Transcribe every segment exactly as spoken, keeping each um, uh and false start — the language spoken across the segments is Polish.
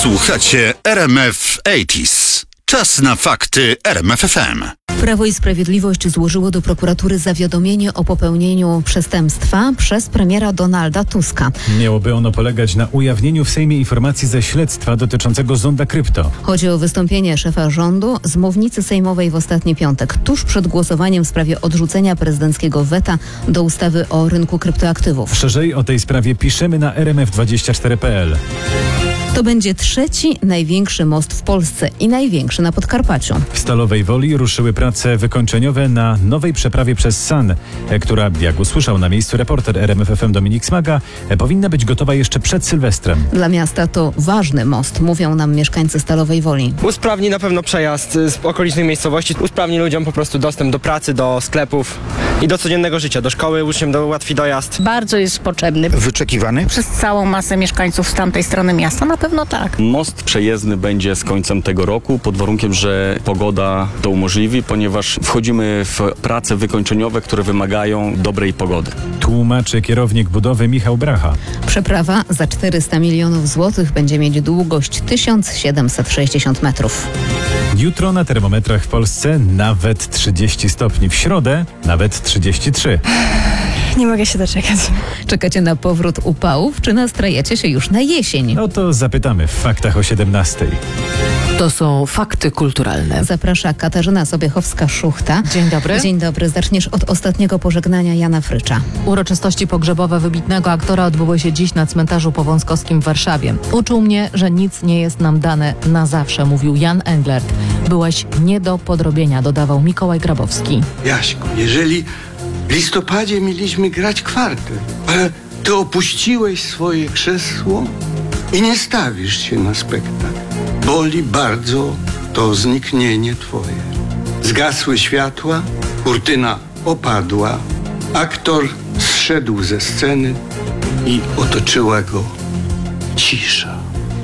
Słuchacie R M F osiemdziesiąt. Czas na fakty R M F F M. Prawo i Sprawiedliwość złożyło do prokuratury zawiadomienie o popełnieniu przestępstwa przez premiera Donalda Tuska. Miałoby ono polegać na ujawnieniu w Sejmie informacji ze śledztwa dotyczącego zonda krypto. Chodzi o wystąpienie szefa rządu z mównicy sejmowej w ostatni piątek, tuż przed głosowaniem w sprawie odrzucenia prezydenckiego weta do ustawy o rynku kryptoaktywów. Szerzej o tej sprawie piszemy na r m f dwadzieścia cztery kropka p l. To będzie trzeci największy most w Polsce i największy na Podkarpaciu. W Stalowej Woli ruszyły prace wykończeniowe na nowej przeprawie przez San, która, jak usłyszał na miejscu reporter R M F F M Dominik Smaga, powinna być gotowa jeszcze przed Sylwestrem. Dla miasta to ważny most, mówią nam mieszkańcy Stalowej Woli. Usprawni na pewno przejazd z okolicznych miejscowości, usprawni ludziom po prostu dostęp do pracy, do sklepów i do codziennego życia, do szkoły, uczniom do, ułatwi dojazd. Bardzo jest potrzebny. Wyczekiwany? Przez całą masę mieszkańców z tamtej strony miasta na pewno tak. Most przejezdny będzie z końcem tego roku, pod warunkiem, że pogoda to umożliwi, ponieważ wchodzimy w prace wykończeniowe, które wymagają dobrej pogody. Tłumaczy kierownik budowy Michał Bracha. Przeprawa za czterysta milionów złotych będzie mieć długość tysiąc siedemset sześćdziesiąt metrów. Jutro na termometrach w Polsce nawet trzydzieści stopni. W środę nawet trzydzieści trzy. Nie mogę się doczekać. Czekacie na powrót upałów, czy nastrajecie się już na jesień? No to zapytamy w faktach o siedemnastej. To są fakty kulturalne. Zaprasza Katarzyna Sobiechowska-Szuchta. Dzień dobry. Dzień dobry. Zaczniesz od ostatniego pożegnania Jana Frycza. Uroczystości pogrzebowe wybitnego aktora odbyły się dziś na cmentarzu Powązkowskim w Warszawie. Uczył mnie, że nic nie jest nam dane na zawsze, mówił Jan Englert. Byłeś nie do podrobienia, dodawał Mikołaj Grabowski. Jaśku, jeżeli w listopadzie mieliśmy grać kwartet, ale ty opuściłeś swoje krzesło i nie stawisz się na spektakl. Boli bardzo to zniknienie twoje. Zgasły światła, kurtyna opadła, aktor zszedł ze sceny i otoczyła go cisza.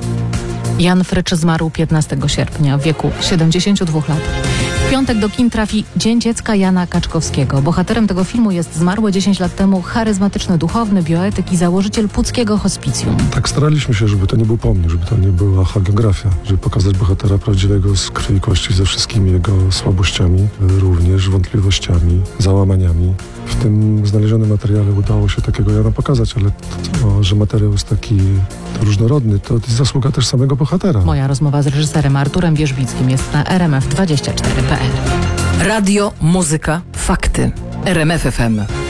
Jan Frycz zmarł piętnastego sierpnia w wieku siedemdziesięciu dwóch lat. W piątek do kin trafi Dzień Dziecka Jana Kaczkowskiego. Bohaterem tego filmu jest zmarły dziesięć lat temu charyzmatyczny duchowny, bioetyk i założyciel Puckiego Hospicjum. Tak staraliśmy się, żeby to nie był pomnik, żeby to nie była hagiografia, żeby pokazać bohatera prawdziwego z krwi i kości ze wszystkimi jego słabościami, również wątpliwościami, załamaniami. W tym znalezionym materiale udało się takiego Jana pokazać, ale to, że materiał jest taki różnorodny, to jest zasługa też samego bohatera. Moja rozmowa z reżyserem Arturem Wierzbickim jest na r m f dwadzieścia cztery kropka p l. Radio, muzyka, fakty. R M F F M.